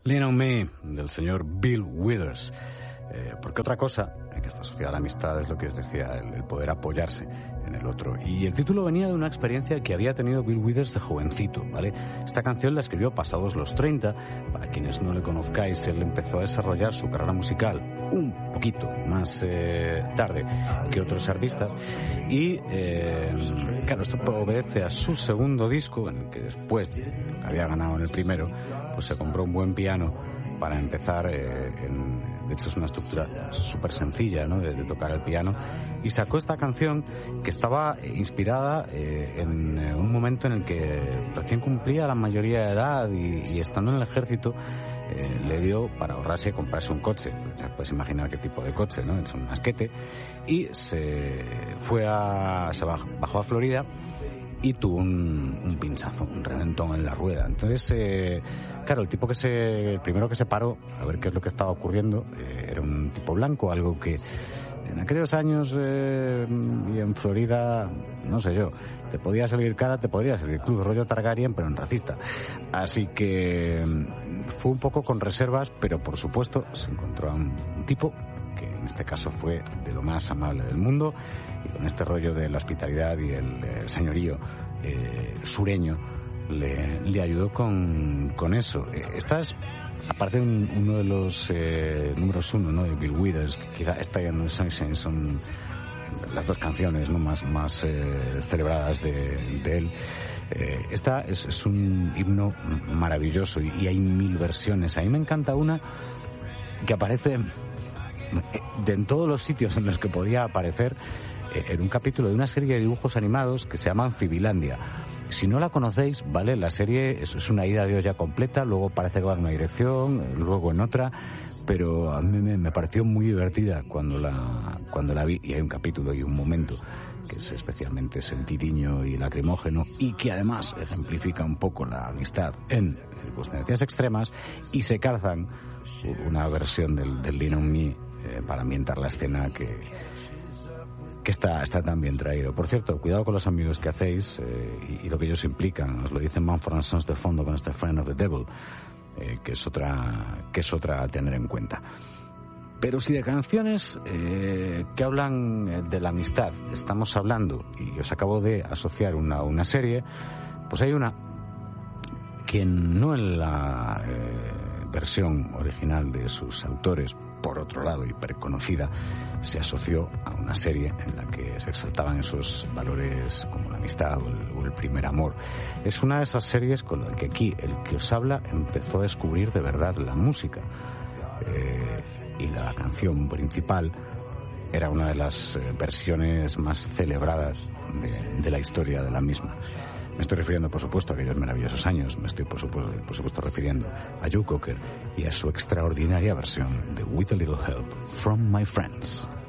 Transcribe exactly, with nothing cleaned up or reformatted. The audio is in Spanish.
Lean on Me, del señor Bill Withers. Eh, porque otra cosa, que esta sociedad de la amistad es lo que os decía, el, el poder apoyarse en el otro. Y el título venía de una experiencia que había tenido Bill Withers de jovencito, ¿vale? Esta canción la escribió pasados los treinta. Para quienes no le conozcáis, él empezó a desarrollar su carrera musical un poquito más eh, tarde que otros artistas. Y, eh, claro, esto obedece a su segundo disco, en el que después de lo que había ganado en el primero, pues se compró un buen piano para empezar eh, en... De hecho, es una estructura súper sencilla, ¿no?, de, de tocar el piano. Y sacó esta canción que estaba inspirada eh, en eh, un momento en el que recién cumplía la mayoría de edad y, y estando en el ejército eh, le dio para ahorrarse y comprarse un coche. Ya puedes imaginar qué tipo de coche, ¿no? Es un Asquete. Y se fue a... se bajó, bajó a Florida y tuvo un, un pinchazo, un reventón en la rueda. Entonces, eh, claro, el tipo que se, el primero que se paró a ver qué es lo que estaba ocurriendo, eh, era un tipo blanco, algo que en aquellos años eh, y en Florida, no sé yo, te podía salir cara, te podría salir cruz, rollo Targaryen, pero en racista. Así que fue un poco con reservas, pero por supuesto se encontró a un, un tipo que en este caso fue de lo más amable del mundo, y con este rollo de la hospitalidad y el, el señorío eh, sureño le, le ayudó con, con eso. Esta es, aparte de un, uno de los eh, números uno, ¿no?, de Bill Withers, que quizá esta y No Sunshine son las dos canciones, ¿no?, más, más eh, celebradas de, de él. Eh, esta es, es un himno maravilloso y, y hay mil versiones. A mí me encanta una que aparece de en todos los sitios en los que podía aparecer, eh, en un capítulo de una serie de dibujos animados que se llama Fibilandia. Si no la conocéis, ¿vale? La serie es, es una ida de olla completa, luego parece que va en una dirección, luego en otra, pero a mí me, me pareció muy divertida cuando la, cuando la vi, y hay un capítulo y un momento que es especialmente sentidiño y lacrimógeno, y que además ejemplifica un poco la amistad en circunstancias extremas, y se calzan una versión del, del Lean on Me eh, para ambientar la escena que, que está, está tan bien traído. Por cierto, cuidado con los amigos que hacéis eh, y, y lo que ellos implican. Os lo dice Mumford and Sons de fondo con este Friend of the Devil, eh, que es otra que es otra a tener en cuenta. Pero si de canciones eh, que hablan de la amistad estamos hablando, y os acabo de asociar una, una serie, pues hay una que no en la eh, versión original de sus autores, por otro lado hiperconocida, se asoció a una serie en la que se exaltaban esos valores como la amistad o el, o el primer amor. Es una de esas series con la que aquí el que os habla empezó a descubrir de verdad la música. Eh, y la canción principal era una de las eh, versiones más celebradas de, de la historia de la misma. Me estoy refiriendo, por supuesto, a aquellos maravillosos años. Me estoy, por supuesto, por supuesto refiriendo a Joe Cocker y a su extraordinaria versión de With a Little Help from My Friends.